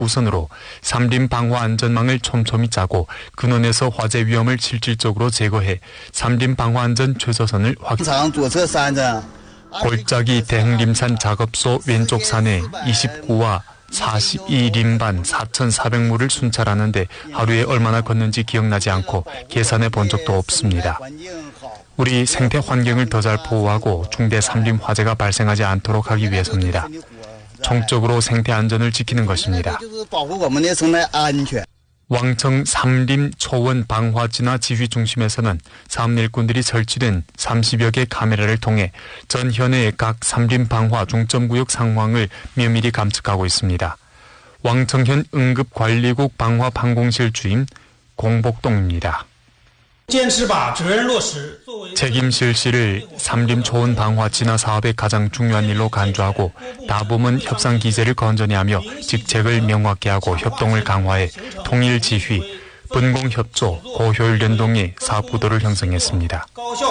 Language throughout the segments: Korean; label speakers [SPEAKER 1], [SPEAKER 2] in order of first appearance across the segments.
[SPEAKER 1] 우선으로 삼림 방화 안전망을 촘촘히 짜고 근원에서 화재 위험을 실질적으로 제거해 삼림 방화 안전 최저선을 확인합니다. 골짜기 대흥림산 작업소 왼쪽 산에 29와 42림반 4,400무를 순찰하는데 하루에 얼마나 걷는지 기억나지 않고 계산해 본 적도 없습니다. 우리 생태 환경을 더 잘 보호하고 중대 삼림 화재가 발생하지 않도록 하기 위해서입니다. 총적으로 생태 안전을 지키는 것입니다. 왕청 삼림 초원 방화 진화 지휘 중심에서는 사업 일꾼들이 설치된 30여 개 카메라를 통해 전 현해의 각 삼림 방화 중점구역 상황을 면밀히 감측하고 있습니다. 왕청현 응급관리국 방화 방공실 주임 공복동입니다. 책임 실시를 삼림 초원 방화 진화 사업의 가장 중요한 일로 간주하고 다부문 협상 기제를 건전히 하며 직책을 명확히 하고 협동을 강화해 통일 지휘, 분공 협조, 고효율联동의 사업 구도를 형성했습니다.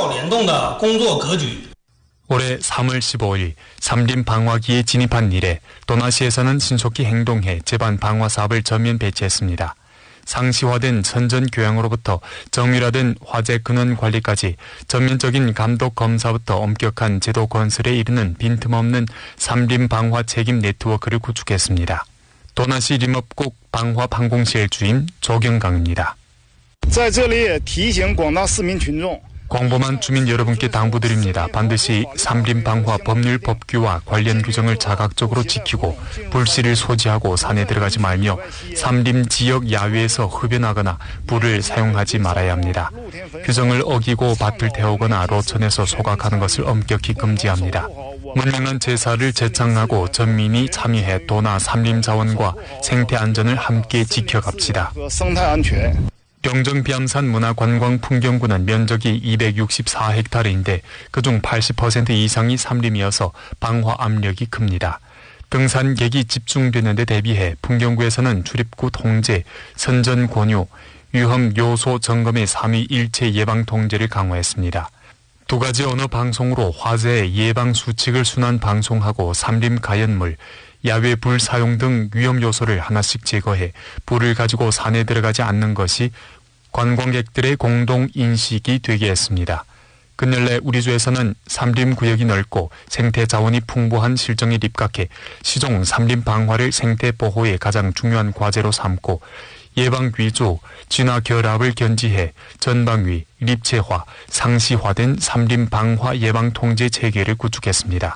[SPEAKER 1] 올해 3월 15일 삼림 방화기에 진입한 이래 도나시에서는 신속히 행동해 제반 방화 사업을 전면 배치했습니다. 상시화된 선전 교양으로부터 정밀화된 화재 근원 관리까지 전면적인 감독 검사부터 엄격한 제도 건설에 이르는 빈틈없는 삼림 방화 책임 네트워크를 구축했습니다. 도나시 림업국 방화 방공실 주임 조경강입니다. 광범한 주민 여러분께 당부드립니다. 반드시 삼림 방화 법률 법규와 관련 규정을 자각적으로 지키고 불씨를 소지하고 산에 들어가지 말며 삼림 지역 야외에서 흡연하거나 불을 사용하지 말아야 합니다. 규정을 어기고 밭을 태우거나 로천에서 소각하는 것을 엄격히 금지합니다. 문명한 제사를 제창하고 전민이 참여해 도나 삼림 자원과 생태 안전을 함께 지켜갑시다. 영정 비암산 문화관광풍경구는 면적이 264헥타르인데 그중 80% 이상이 삼림이어서 방화 압력이 큽니다. 등산객이 집중되는 데 대비해 풍경구에서는 출입구 통제, 선전 권유, 위험 요소 점검의 3위 일체 예방 통제를 강화했습니다. 두 가지 언어 방송으로 화재 예방 수칙을 순환 방송하고 삼림 가연물, 야외 불 사용 등 위험 요소를 하나씩 제거해 불을 가지고 산에 들어가지 않는 것이 관광객들의 공동 인식이 되게 했습니다. 근래 우리 주에서는 삼림 구역이 넓고 생태 자원이 풍부한 실정에 입각해 시종 삼림 방화를 생태 보호의 가장 중요한 과제로 삼고 예방 위주, 진화 결합을 견지해 전방위,立체화, 상시화된 삼림 방화 예방 통제 체계를 구축했습니다.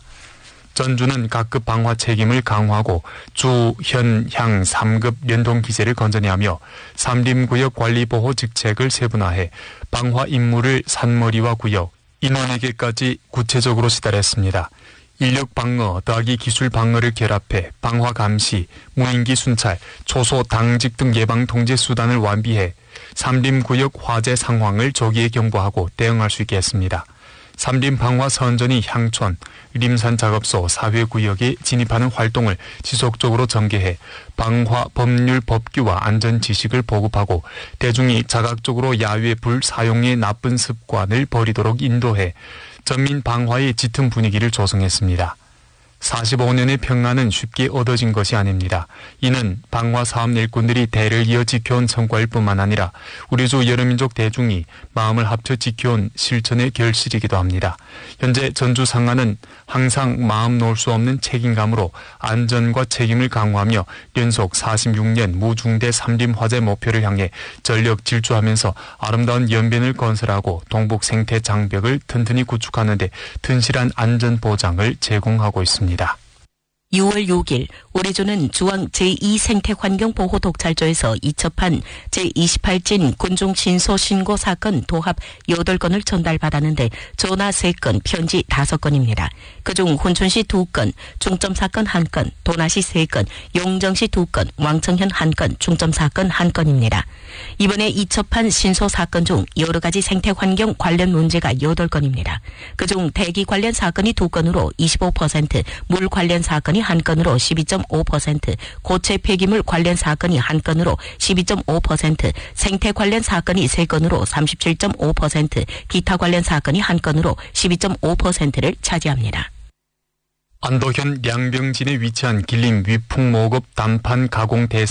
[SPEAKER 1] 전주는 각급 방화 책임을 강화하고 주, 현, 향 3급 연동 기제를 건전히 하며 삼림구역 관리보호 직책을 세분화해 방화 임무를 산머리와 구역, 인원에게까지 구체적으로 시달했습니다. 인력 방어 더하기 기술 방어를 결합해 방화 감시, 무인기 순찰, 초소 당직 등 예방 통제 수단을 완비해 삼림구역 화재 상황을 조기에 경보하고 대응할 수 있게 했습니다. 삼림 방화 선전이 향촌, 림산 작업소, 사회구역에 진입하는 활동을 지속적으로 전개해 방화 법률 법규와 안전 지식을 보급하고 대중이 자각적으로 야외 불 사용의 나쁜 습관을 버리도록 인도해 전민 방화의 짙은 분위기를 조성했습니다. 45년의 평안은 쉽게 얻어진 것이 아닙니다. 이는 방화 사업 일꾼들이 대를 이어 지켜온 성과일 뿐만 아니라 우리 주 여러민족 대중이 마음을 합쳐 지켜온 실천의 결실이기도 합니다. 현재 전주 상하는 항상 마음 놓을 수 없는 책임감으로 안전과 책임을 강화하며 연속 46년 무중대 삼림 화재 목표를 향해 전력 질주하면서 아름다운 연변을 건설하고 동북 생태 장벽을 튼튼히 구축하는 데 튼실한 안전 보장을 제공하고 있습니다.
[SPEAKER 2] 6월 6일 우리주는 주왕 제2생태환경보호독찰조에서 이첩한 제28진 군중신소 신고 사건 도합 8건을 전달받았는데 전화 3건, 편지 5건입니다. 그중 훈춘시 2건, 중점사건 1건, 도나시 3건, 용정시 2건, 왕청현 1건, 중점사건 1건입니다. 이번에 이첩한 신소 사건 중 여러 가지 생태환경 관련 문제가 8건입니다. 그중 대기 관련 사건이 2건으로 25%, 물 관련 사건이 1건으로 12.5%, 고체 폐기물 관련 사건이 1건으로 12.5%, 생태 관련 사건이 3건으로 37.5%, 기타 관련 사건이 1건으로 12.5%를 차지합니다.
[SPEAKER 1] 안도현 량병진에 위치한 길림 위풍모급 단판 가공